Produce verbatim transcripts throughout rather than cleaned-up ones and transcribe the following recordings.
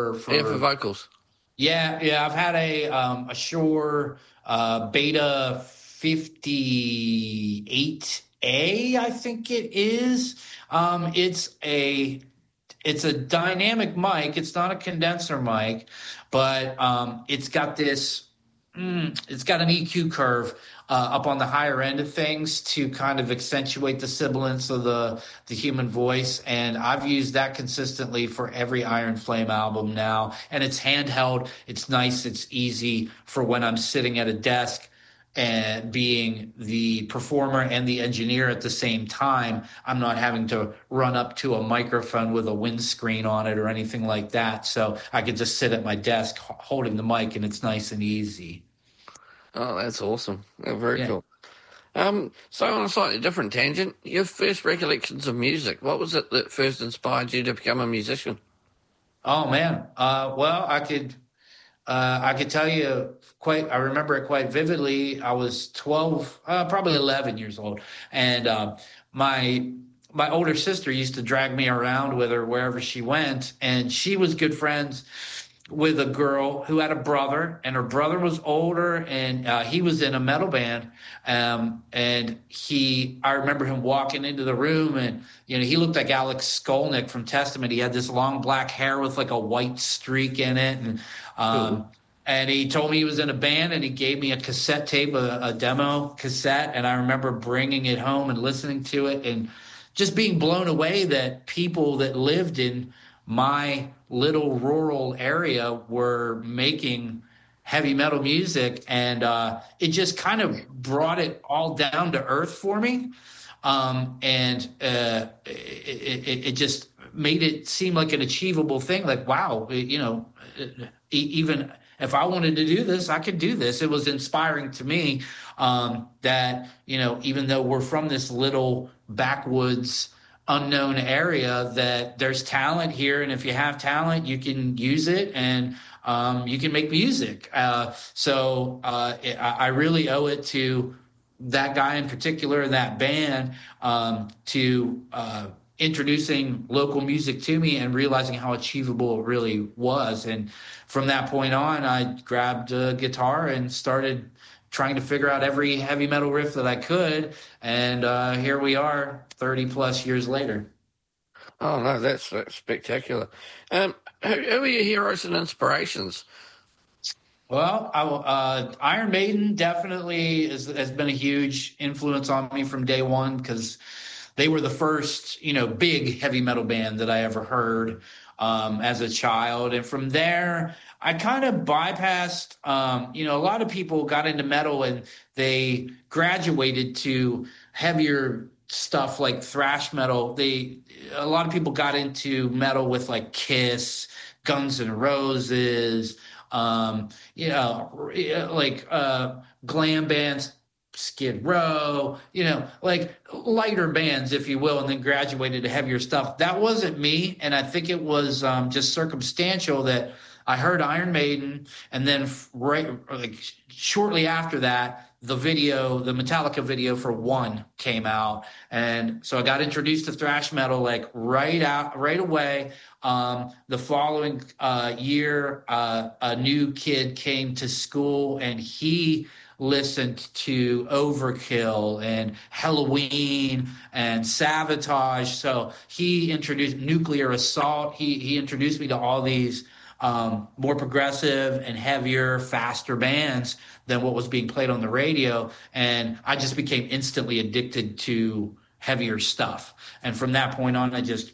for Yeah, for for vocals. yeah, yeah. I've had a um, a Shure uh, Beta fifty-eight A, I think it is. Um, it's a it's a dynamic mic. It's not a condenser mic, but um, it's got this. Mm, it's got an E Q curve uh, up on the higher end of things to kind of accentuate the sibilance of the the human voice, and I've used that consistently for every Iron Flame album now. And it's handheld. It's nice. It's easy for when I'm sitting at a desk and being the performer and the engineer at the same time. I'm not having to run up to a microphone with a windscreen on it or anything like that. So I could just sit at my desk h- holding the mic, and it's nice and easy. Oh, that's awesome. Yeah, very Yeah. cool. Um, so on a slightly different tangent, your first recollections of music, what was it that first inspired you to become a musician? Oh man. Uh, well, I could uh, I could tell you quite. I remember it quite vividly. I was twelve, uh, probably eleven years old, and uh, my my older sister used to drag me around with her wherever she went, and she was good friends with a girl who had a brother, and her brother was older, and uh, he was in a metal band. Um, and he, I remember him walking into the room, and you know, he looked like Alex Skolnick from Testament. He had this long black hair with like a white streak in it, and Cool. um, and he told me he was in a band, and he gave me a cassette tape, a, a demo cassette, and I remember bringing it home and listening to it, and just being blown away that people that lived in my little rural area were making heavy metal music, and uh, it just kind of brought it all down to earth for me. Um, and uh, it, it, it just made it seem like an achievable thing. Like, wow, you know, even if I wanted to do this, I could do this. It was inspiring to me um, that, you know, even though we're from this little backwoods unknown area, that there's talent here, and if you have talent you can use it, and um, you can make music. Uh, so uh, it, I really owe it to that guy in particular, that band, um, to uh, introducing local music to me and realizing how achievable it really was. And from that point on, I grabbed a guitar and started trying to figure out every heavy metal riff that I could. And uh, here we are thirty plus years later. Oh, no, that's, that's spectacular. Um, who, who are your heroes and inspirations? Well, I, uh, Iron Maiden definitely is, has been a huge influence on me from day one, because they were the first, you know, big heavy metal band that I ever heard um, as a child. And from there, I kind of bypassed, um, you know, a lot of people got into metal and they graduated to heavier stuff like thrash metal. They, a lot of people got into metal with like Kiss, Guns N' Roses, um, you know, like uh, glam bands, Skid Row, you know, like lighter bands, if you will, and then graduated to heavier stuff. That wasn't me, and I think it was um, just circumstantial that I heard Iron Maiden, and then right, like shortly after that, the video, the Metallica video for One came out, and so I got introduced to thrash metal like right out, right away. Um, the following uh, year, uh, a new kid came to school, and he listened to Overkill and Halloween and Savatage. So he introduced Nuclear Assault. He he introduced me to all these um, more progressive and heavier, faster bands than what was being played on the radio. And I just became instantly addicted to heavier stuff. And from that point on, I just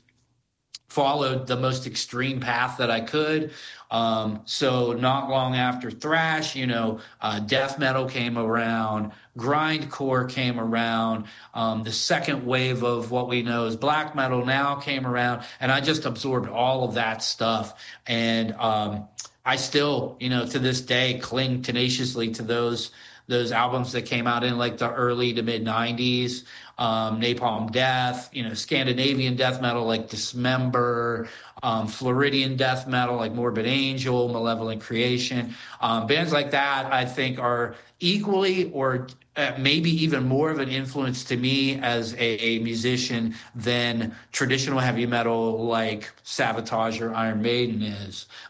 followed the most extreme path that I could. Um, so not long after thrash, you know, uh, death metal came around, grindcore came around, um, the second wave of what we know as black metal now came around, and I just absorbed all of that stuff. And um, I still, you know, to this day, cling tenaciously to those those albums that came out in like the early to mid nineties. Um, Napalm Death, you know, Scandinavian death metal like Dismember, um, Floridian death metal like Morbid Angel, Malevolent Creation. Um, bands like that, I think, are equally or uh, maybe even more of an influence to me as a, a musician than traditional heavy metal like Savatage or Iron Maiden is.